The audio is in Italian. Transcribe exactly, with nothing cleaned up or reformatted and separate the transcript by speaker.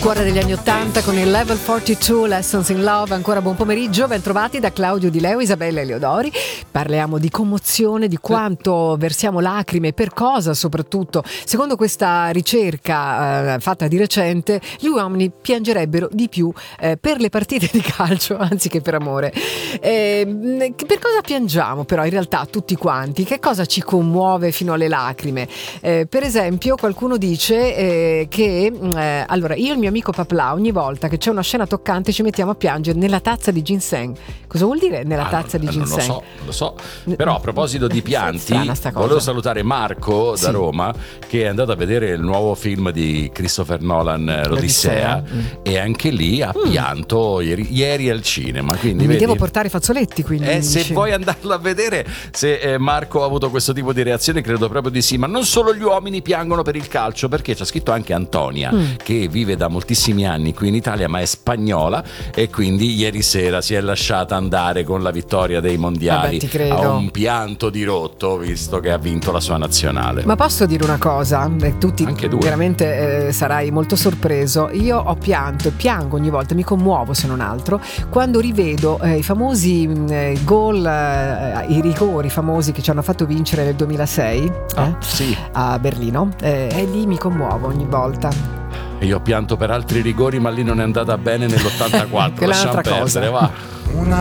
Speaker 1: cuore degli anni ottanta con il Level quarantadue, Lessons in Love. Ancora buon pomeriggio, ben trovati da Claudio Di Leo, Isabella Eleodori. Parliamo di commozione, di quanto versiamo lacrime, per cosa soprattutto. Secondo questa ricerca eh, fatta di recente, gli uomini piangerebbero di più eh, per le partite di calcio anziché per amore. Eh, per cosa piangiamo però in realtà tutti quanti? Che cosa ci commuove fino alle lacrime? Eh, per esempio qualcuno dice eh, che eh, allora io e il mio amico Papla ogni volta che c'è una scena toccante ci mettiamo a piangere nella tazza di ginseng. Cosa vuol dire nella
Speaker 2: ah,
Speaker 1: tazza
Speaker 2: non,
Speaker 1: di ginseng?
Speaker 2: Non lo so, non lo so. Però a proposito di pianti, volevo salutare Marco da
Speaker 1: sì.
Speaker 2: Roma, che è andato a vedere il nuovo film di Christopher Nolan, L'Odissea, mm. e anche lì ha
Speaker 1: mm.
Speaker 2: pianto ieri, ieri al cinema. Quindi
Speaker 1: mi
Speaker 2: vedi,
Speaker 1: devo portare i fazzoletti, quindi
Speaker 2: eh, se vuoi andarlo a vedere, se eh, Marco ha avuto questo tipo di reazione, credo proprio di sì. Ma non solo gli uomini piangono per il calcio, perché c'è scritto anche Antonia, mm. che vive da moltissimi anni qui in Italia ma è spagnola, e quindi ieri sera si è lasciata andare con la vittoria dei mondiali.
Speaker 1: Vabbè,
Speaker 2: a un pianto dirotto, visto che ha vinto la sua nazionale.
Speaker 1: Ma posso dire una cosa? Eh, tutti
Speaker 2: anche tu
Speaker 1: veramente eh, sarai molto sorpreso. Io ho pianto e piango ogni volta, mi commuovo se non altro quando rivedo eh, i famosi eh, gol, eh, i rigori famosi che ci hanno fatto vincere nel duemilasei eh,
Speaker 2: oh, sì.
Speaker 1: a Berlino, eh, e lì mi commuovo ogni volta.
Speaker 2: Io ho pianto per altri rigori, ma lì non è andata bene nell'ottantaquattro.
Speaker 1: Lasciamo perdere,
Speaker 2: va.